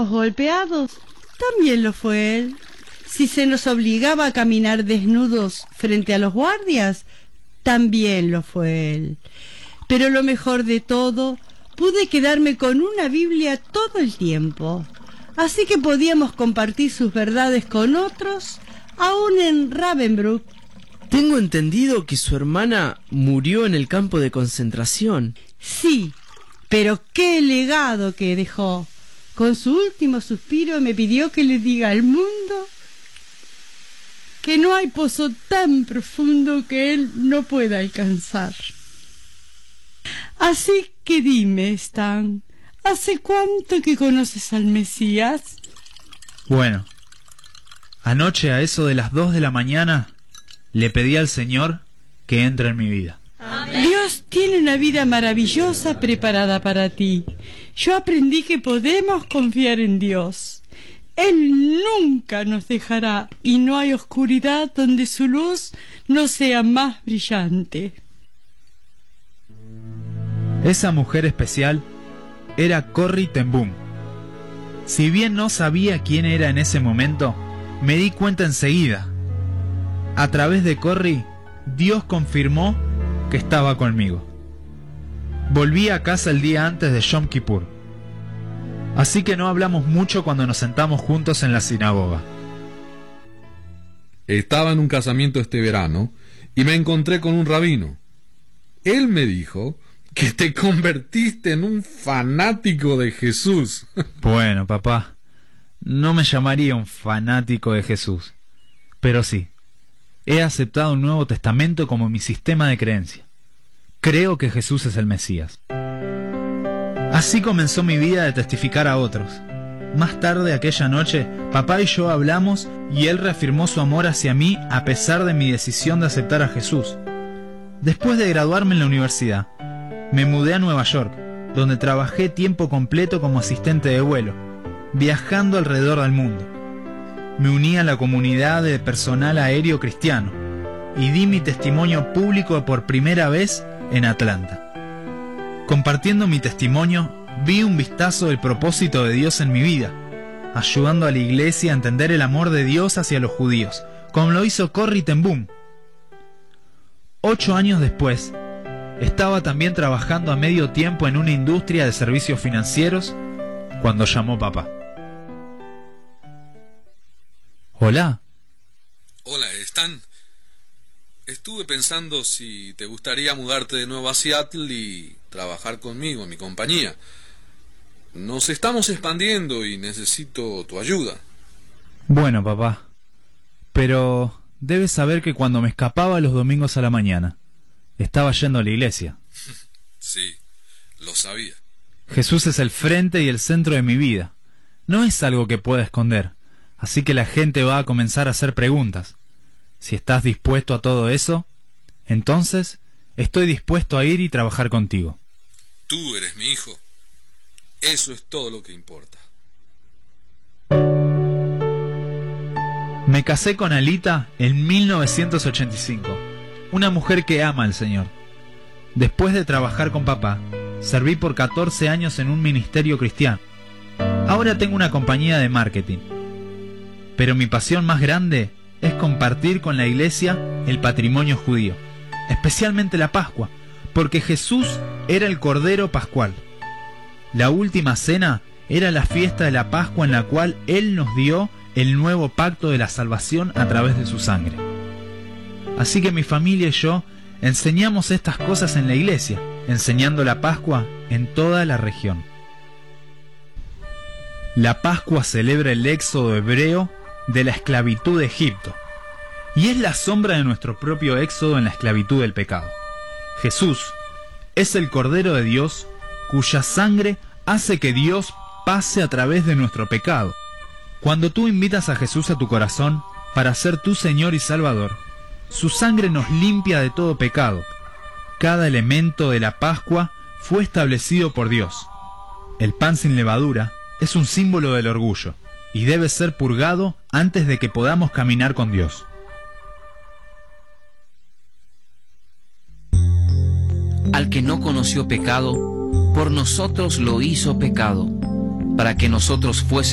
fuéramos golpeados, también lo fue Él. Si se nos obligaba a caminar desnudos frente a los guardias, también lo fue Él. Pero lo mejor de todo, pude quedarme con una Biblia todo el tiempo. Así que podíamos compartir sus verdades con otros, aún en Ravensbrück. Tengo entendido que su hermana murió en el campo de concentración. Sí, pero qué legado que dejó. Con su último suspiro me pidió que le diga al mundo que no hay pozo tan profundo que él no pueda alcanzar. Así que dime, Stan, ¿hace cuánto que conoces al Mesías? Bueno, anoche a eso de las 2 de la mañana le pedí al Señor que entre en mi vida. Amén. Dios tiene una vida maravillosa preparada para ti. Yo aprendí que podemos confiar en Dios. Él nunca nos dejará y no hay oscuridad donde su luz no sea más brillante. Esa mujer especial era Corrie ten Boom. Si bien no sabía quién era en ese momento, me di cuenta enseguida. A través de Corrie, Dios confirmó que estaba conmigo. Volví a casa el día antes de Yom Kippur. Así que no hablamos mucho cuando nos sentamos juntos en la sinagoga. Estaba en un casamiento este verano y me encontré con un rabino. Él me dijo que te convertiste en un fanático de Jesús. Bueno, papá, no me llamaría un fanático de Jesús, pero sí, he aceptado un Nuevo Testamento como mi sistema de creencia. Creo que Jesús es el Mesías. Así comenzó mi vida de testificar a otros. Más tarde aquella noche, papá y yo hablamos y él reafirmó su amor hacia mí a pesar de mi decisión de aceptar a Jesús. Después de graduarme en la universidad, me mudé a Nueva York, donde trabajé tiempo completo como asistente de vuelo, viajando alrededor del mundo. Me uní a la comunidad de personal aéreo cristiano y di mi testimonio público por primera vez en Atlanta. Compartiendo mi testimonio, vi un vistazo del propósito de Dios en mi vida, ayudando a la iglesia a entender el amor de Dios hacia los judíos, como lo hizo Corrie ten Boom. 8 años después, estaba también trabajando a medio tiempo en una industria de servicios financieros cuando llamó papá. Hola. Hola, Stan. Estuve pensando si te gustaría mudarte de nuevo a Seattle y trabajar conmigo en mi compañía. Nos estamos expandiendo y necesito tu ayuda. Bueno, papá, pero debes saber que cuando me escapaba los domingos a la mañana, estaba yendo a la iglesia. Sí, lo sabía. Jesús es el frente y el centro de mi vida. No es algo que pueda esconder, así que la gente va a comenzar a hacer preguntas. Si estás dispuesto a todo eso, entonces estoy dispuesto a ir y trabajar contigo. Tú eres mi hijo. Eso es todo lo que importa. Me casé con Alita en 1985, una mujer que ama al Señor. Después de trabajar con papá, serví por 14 años en un ministerio cristiano. Ahora tengo una compañía de marketing. Pero mi pasión más grande es compartir con la iglesia el patrimonio judío, especialmente la Pascua, porque Jesús era el Cordero Pascual. La última cena era la fiesta de la Pascua en la cual Él nos dio el nuevo pacto de la salvación a través de su sangre. Así que mi familia y yo enseñamos estas cosas en la iglesia, enseñando la Pascua en toda la región. La Pascua celebra el éxodo hebreo de la esclavitud de Egipto, y es la sombra de nuestro propio éxodo en la esclavitud del pecado. Jesús es el Cordero de Dios, cuya sangre hace que Dios pase a través de nuestro pecado. Cuando tú invitas a Jesús a tu corazón para ser tu Señor y Salvador, su sangre nos limpia de todo pecado. Cada elemento de la Pascua fue establecido por Dios. El pan sin levadura es un símbolo del orgullo y debe ser purgado antes de que podamos caminar con Dios. Al que no conoció pecado, por nosotros lo hizo pecado, para que nosotros fuésemos